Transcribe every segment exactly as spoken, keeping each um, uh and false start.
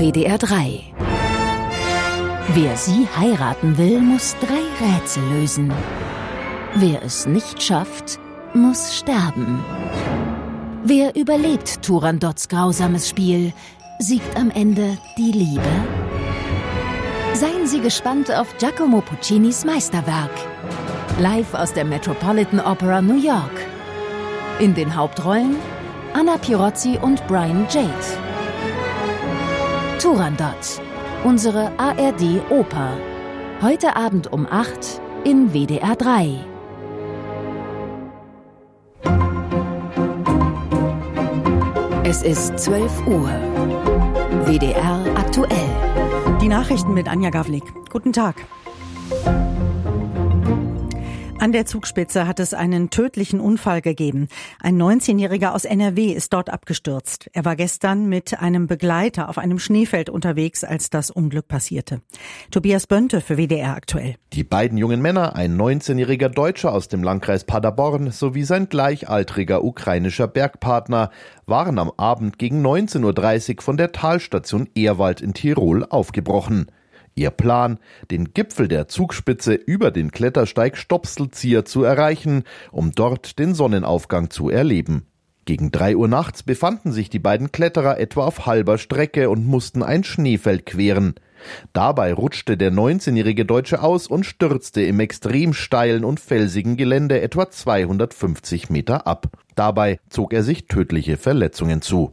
W D R drei. Wer sie heiraten will, muss drei Rätsel lösen. Wer es nicht schafft, muss sterben. Wer überlebt Turandots grausames Spiel, siegt am Ende die Liebe? Seien Sie gespannt auf Giacomo Puccinis Meisterwerk. Live aus der Metropolitan Opera New York. In den Hauptrollen Anna Pirozzi und Brian Jade. Turandot, unsere A R D-Oper. Heute Abend um acht in W D R drei. Es ist zwölf Uhr. W D R aktuell. Die Nachrichten mit Anja Gavlik. Guten Tag. An der Zugspitze hat es einen tödlichen Unfall gegeben. Ein neunzehnjähriger aus N R W ist dort abgestürzt. Er war gestern mit einem Begleiter auf einem Schneefeld unterwegs, als das Unglück passierte. Tobias Bönte für W D R aktuell. Die beiden jungen Männer, ein neunzehnjähriger Deutscher aus dem Landkreis Paderborn sowie sein gleichaltriger ukrainischer Bergpartner, waren am Abend gegen neunzehn Uhr dreißig von der Talstation Ehrwald in Tirol aufgebrochen. Ihr Plan, den Gipfel der Zugspitze über den Klettersteig Stopselzieher zu erreichen, um dort den Sonnenaufgang zu erleben. Gegen drei Uhr nachts befanden sich die beiden Kletterer etwa auf halber Strecke und mussten ein Schneefeld queren. Dabei rutschte der neunzehnjährige Deutsche aus und stürzte im extrem steilen und felsigen Gelände etwa zweihundertfünfzig Meter ab. Dabei zog er sich tödliche Verletzungen zu.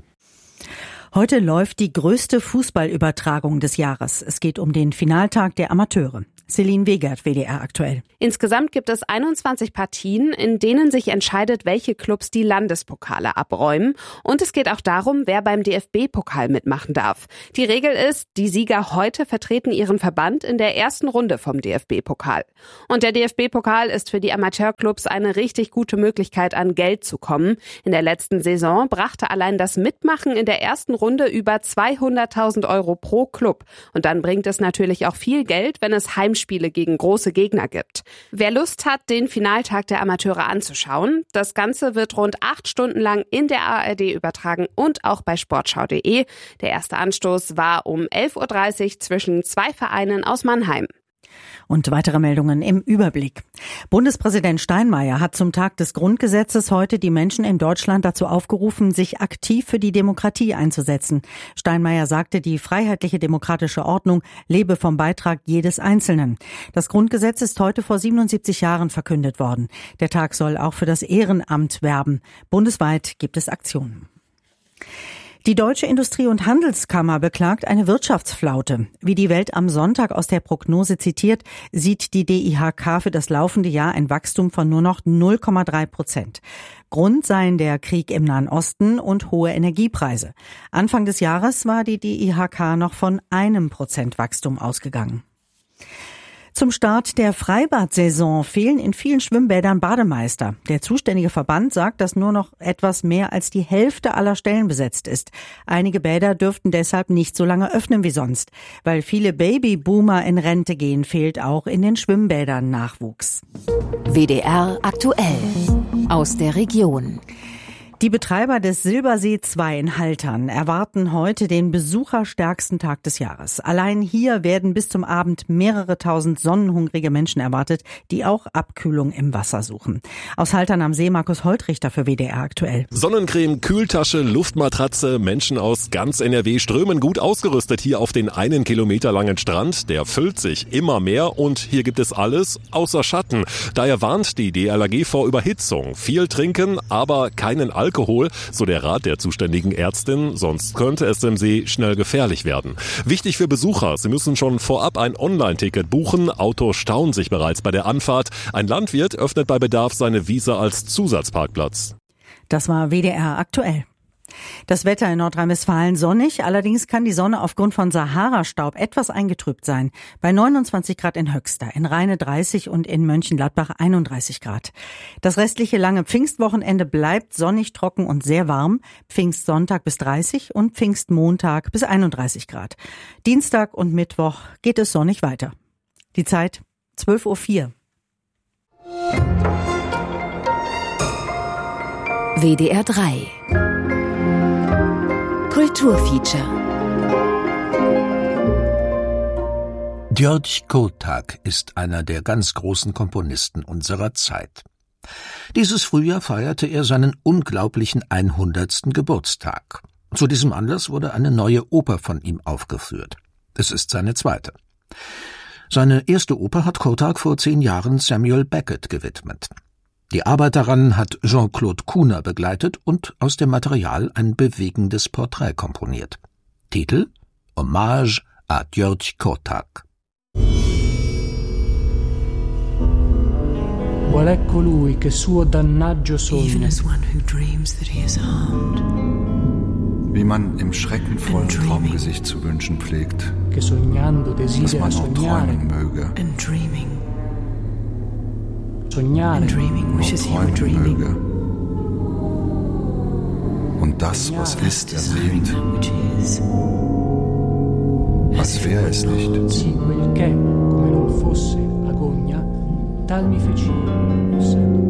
Heute läuft die größte Fußballübertragung des Jahres. Es geht um den Finaltag der Amateure. Celine Wegert, W D R aktuell. Insgesamt gibt es einundzwanzig Partien, in denen sich entscheidet, welche Clubs die Landespokale abräumen. Und es geht auch darum, wer beim D F B-Pokal mitmachen darf. Die Regel ist, die Sieger heute vertreten ihren Verband in der ersten Runde vom D F B-Pokal. Und der D F B-Pokal ist für die Amateurclubs eine richtig gute Möglichkeit, an Geld zu kommen. In der letzten Saison brachte allein das Mitmachen in der ersten Runde über zweihunderttausend Euro pro Club. Und dann bringt es natürlich auch viel Geld, wenn es Heimspiele Spiele gegen große Gegner gibt. Wer Lust hat, den Finaltag der Amateure anzuschauen, das Ganze wird rund acht Stunden lang in der A R D übertragen und auch bei sportschau punkt de. Der erste Anstoß war um elf Uhr dreißig zwischen zwei Vereinen aus Mannheim. Und weitere Meldungen im Überblick. Bundespräsident Steinmeier hat zum Tag des Grundgesetzes heute die Menschen in Deutschland dazu aufgerufen, sich aktiv für die Demokratie einzusetzen. Steinmeier sagte, die freiheitliche demokratische Ordnung lebe vom Beitrag jedes Einzelnen. Das Grundgesetz ist heute vor siebenundsiebzig Jahren verkündet worden. Der Tag soll auch für das Ehrenamt werben. Bundesweit gibt es Aktionen. Die Deutsche Industrie- und Handelskammer beklagt eine Wirtschaftsflaute. Wie die Welt am Sonntag aus der Prognose zitiert, sieht die D I H K für das laufende Jahr ein Wachstum von nur noch null Komma drei Prozent. Grund seien der Krieg im Nahen Osten und hohe Energiepreise. Anfang des Jahres war die D I H K noch von einem Prozent Wachstum ausgegangen. Zum Start der Freibad-Saison fehlen in vielen Schwimmbädern Bademeister. Der zuständige Verband sagt, dass nur noch etwas mehr als die Hälfte aller Stellen besetzt ist. Einige Bäder dürften deshalb nicht so lange öffnen wie sonst. Weil viele Babyboomer in Rente gehen, fehlt auch in den Schwimmbädern Nachwuchs. W D R aktuell aus der Region. Die Betreiber des Silbersee zwei in Haltern erwarten heute den besucherstärksten Tag des Jahres. Allein hier werden bis zum Abend mehrere tausend sonnenhungrige Menschen erwartet, die auch Abkühlung im Wasser suchen. Aus Haltern am See Markus Holtrichter für W D R aktuell. Sonnencreme, Kühltasche, Luftmatratze, Menschen aus ganz N R W strömen gut ausgerüstet hier auf den einen Kilometer langen Strand. Der füllt sich immer mehr und hier gibt es alles außer Schatten. Daher warnt die D L R G vor Überhitzung. Viel trinken, aber keinen Alkohol. Alkohol, so der Rat der zuständigen Ärztin, sonst könnte es im See schnell gefährlich werden. Wichtig für Besucher, sie müssen schon vorab ein Online-Ticket buchen, Autos stauen sich bereits bei der Anfahrt. Ein Landwirt öffnet bei Bedarf seine Wiese als Zusatzparkplatz. Das war W D R aktuell. Das Wetter in Nordrhein-Westfalen sonnig, allerdings kann die Sonne aufgrund von Sahara-Staub etwas eingetrübt sein. Bei neunundzwanzig Grad in Höxter, in Rheine dreißig und in Mönchengladbach einunddreißig Grad. Das restliche lange Pfingstwochenende bleibt sonnig, trocken und sehr warm. Pfingstsonntag bis dreißig und Pfingstmontag bis einunddreißig Grad. Dienstag und Mittwoch geht es sonnig weiter. Die Zeit zwölf Uhr vier. W D R drei Kulturfeature. György Kottak ist einer der ganz großen Komponisten unserer Zeit. Dieses Frühjahr feierte er seinen unglaublichen hundertsten Geburtstag. Zu diesem Anlass wurde eine neue Oper von ihm aufgeführt. Es ist seine zweite. Seine erste Oper hat Kottak vor zehn Jahren Samuel Beckett gewidmet. Die Arbeit daran hat Jean-Claude Kuhner begleitet und aus dem Material ein bewegendes Porträt komponiert. Titel: Hommage à György Kottak. Qual è colui che suo dannaggio sogna? Wie man im schreckenvollen Traumgesicht zu wünschen pflegt, Che sognando dass desidera man noch sognare, träumen möge, sognare, nur träumen möge. Und das, was ist, ersehnt. Was wäre es nicht? sì, quel che, come non fosse agonia, tal mi feci, essendo